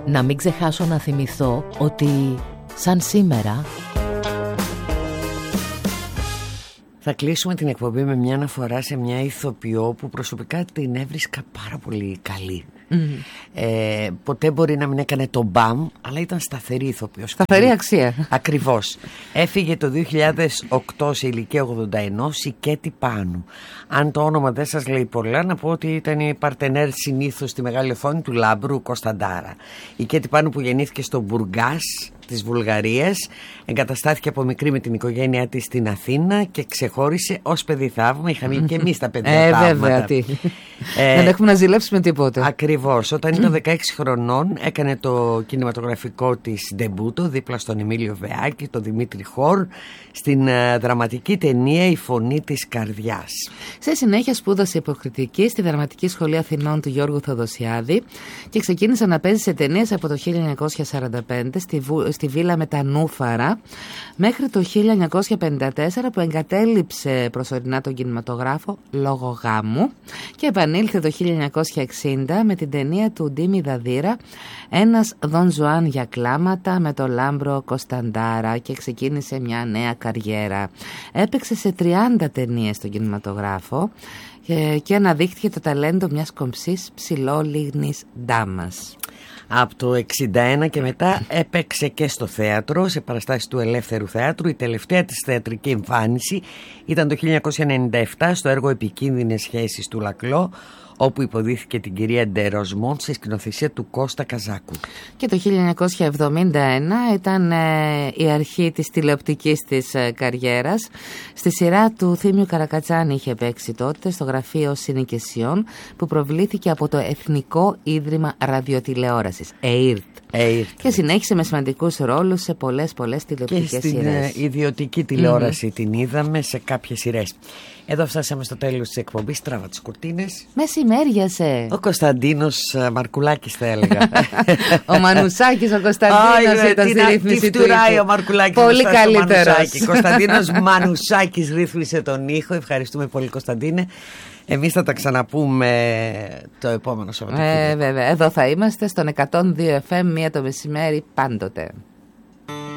Να μην ξεχάσω να θυμηθώ ότι σαν σήμερα... Θα κλείσουμε την εκπομπή με μια αναφορά σε μια ηθοποιό που προσωπικά την έβρισκα πάρα πολύ καλή. Ποτέ μπορεί να μην έκανε το μπαμ, αλλά ήταν σταθερή ηθοποιός. Σταθερή αξία. Ακριβώς. Έφυγε το 2008 σε ηλικία 81, η Κέτι Πάνου. Αν το όνομα δεν σας λέει πολλά, να πω ότι ήταν η παρτενέρ συνήθως στη μεγάλη οθόνη του Λάμπρου Κωνσταντάρα. Η Κέτι Πάνου, που γεννήθηκε στο Μπουργκάς της Βουλγαρίας, εγκαταστάθηκε από μικρή με την οικογένειά της στην Αθήνα και ξεχώρισε ως παιδί θαύμα. Είχαμε και εμείς τα παιδιά θαύματα. Βέβαια, δεν έχουμε να ζηλέψουμε τίποτε. Ακριβώς. Όταν ήταν 16 χρονών έκανε το κινηματογραφικό της ντεμπούτο δίπλα στον Εμίλιο Βεάκη, τον Δημήτρη Χόρ, στην δραματική ταινία «Η φωνή της καρδιάς». Σε συνέχεια σπούδασε υποκριτική στη Δραματική Σχολή Αθηνών του Γιώργου Θοδοσιάδη και ξεκίνησε να παίζει σε ταινίες από το 1945 στη Βίλα με τα Νούφαρα μέχρι το 1954, που εγκατέλειψε προσωρινά τον κινηματογράφο λόγω γάμου και επανήλθε το 1960 με την ταινία του Ντίμη Δαδύρα, ένας Δον Ζουάν για κλάματα, με το Λάμπρο Κωνσταντάρα, και ξεκίνησε μια νέα καριέρα. Έπαιξε σε 30 ταινίες στον κινηματογράφο και αναδείχθηκε το ταλέντο μιας κομψής ψηλόλιγνης ντάμας. Από το 1961 και μετά έπαιξε και στο θέατρο, σε παραστάσεις του Ελεύθερου Θεάτρου. Η τελευταία της θεατρική εμφάνιση ήταν το 1997 στο έργο «Επικίνδυνες σχέσεις» του Λακλό, όπου υποδίθηκε την κυρία Ντεροσμόν σε σκηνοθεσία του Κώστα Καζάκου. Και το 1971 ήταν η αρχή της τηλεοπτικής της καριέρας. Στη σειρά του Θήμιου Καρακατσάνη είχε παίξει τότε, στο γραφείο συνοικεσιών, που προβλήθηκε από το Εθνικό Ίδρυμα Ραδιοτηλεόρασης, ΕΙΡΤ. Και συνέχισε με σημαντικούς ρόλους σε πολλές τηλεοπτικές σειρές. Και στην ιδιωτική τηλεόραση την είδαμε σε κάποιες σειρές. Εδώ φτάσαμε στο τέλος της εκπομπής. Τράβα τις κουρτίνες. Μεσημέριασε. Ο Κωνσταντίνος Μαρκουλάκης, θα έλεγα. Ο Μανουσάκης ο Κωνσταντίνος ήταν στη ρύθμιση του ήχου. Ο Μαρκουλάκης. Πολύ καλύτερος. Κωνσταντίνος Μανουσάκης ρύθμισε τον ήχο. Ευχαριστούμε πολύ, Κωνσταντίνε. Εμείς θα τα ξαναπούμε το επόμενο Σαββατοκύριακο. Βέβαια. Εδώ θα είμαστε στον 102 FM 1 το μεσημέρι πάντοτε.